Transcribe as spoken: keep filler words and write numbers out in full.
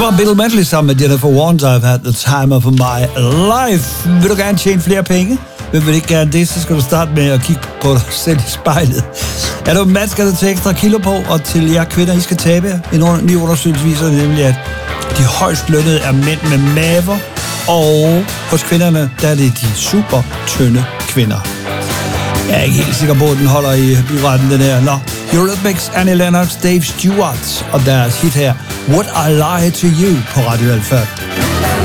Bob Bill Medley sammen med Jennifer Warnes, I've had the time of my life. Vil du gerne tjene flere penge? Vil du ikke gerne det, så skal du starte med at kigge på dig selv i spejlet. Er du en mand, skal du tage ekstra kilo på, og til jer kvinder, I skal tabe. En ny undersøgelse viser nemlig, at de højst lønnede er mænd med maver, og hos kvinderne, der er det de super tynde kvinder. Jeg er ikke helt sikker på, at den holder i byretten, den her. Nå, Eurythmics, Annie Lennox, Dave Stewart og deres hit her, Would I Lie to You på Radio Alpha.